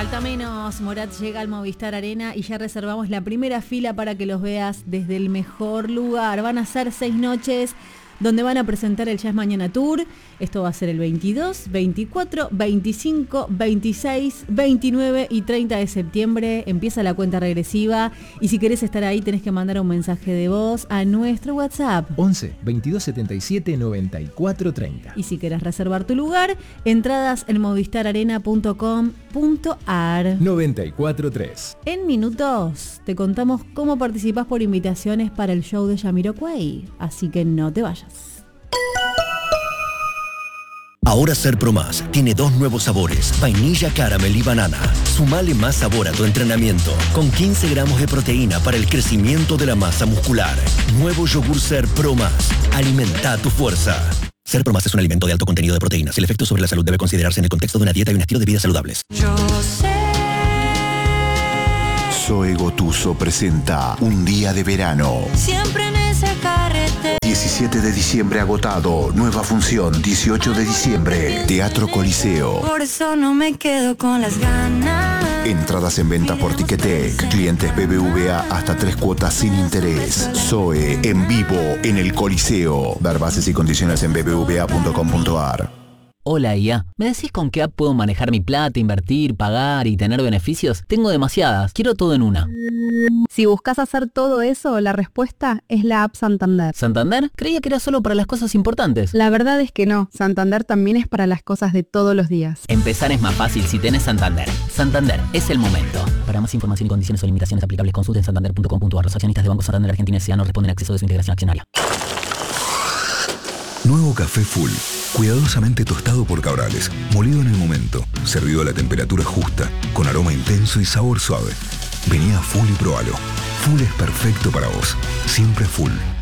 Falta menos, Morat llega al Movistar Arena y ya reservamos la primera fila para que los veas desde el mejor lugar. Van a ser 6 noches donde van a presentar el Jazz Mañana Tour. Esto va a ser el 22, 24, 25, 26, 29 y 30 de septiembre. Empieza la cuenta regresiva y si querés estar ahí tenés que mandar un mensaje de voz a nuestro WhatsApp 11 22 77 94 30. y si querés reservar tu lugar, entradas en movistararena.com.ar. 94.3. En minutos te contamos cómo participás por invitaciones para el show de Jamiroquai, así que no te vayas. Ahora Ser Pro Más tiene 2 nuevos sabores, vainilla, caramel y banana. Sumale más sabor a tu entrenamiento, con 15 gramos de proteína para el crecimiento de la masa muscular. Nuevo yogur Ser Pro Más. Alimenta tu fuerza. Ser Pro Más es un alimento de alto contenido de proteínas. El efecto sobre la salud debe considerarse en el contexto de una dieta y un estilo de vida saludables. Yo sé. Zoe Gotuso presenta Un Día de Verano. Siempre en ese carrete. 17 de diciembre agotado. Nueva función 18 de diciembre. Teatro Coliseo. Por eso no me quedo con las ganas. Entradas en venta por Ticketek. Clientes BBVA hasta 3 cuotas sin interés. Zoe en vivo en el Coliseo. Dar bases y condiciones en bbva.com.ar. Hola IA, ¿me decís con qué app puedo manejar mi plata, invertir, pagar y tener beneficios? Tengo demasiadas, quiero todo en una. Si buscas hacer todo eso, la respuesta es la app Santander. ¿Santander? Creía que era solo para las cosas importantes. La verdad es que no, Santander también es para las cosas de todos los días. Empezar es más fácil si tenés Santander. Santander, es el momento. Para más información y condiciones o limitaciones aplicables, consulten santander.com.ar. Los accionistas de Banco Santander Argentina S.A. no responden a exceso de su integración accionaria. Nuevo café Full, cuidadosamente tostado por Cabrales, molido en el momento, servido a la temperatura justa, con aroma intenso y sabor suave. Vení a Full y probalo. Full es perfecto para vos, siempre Full.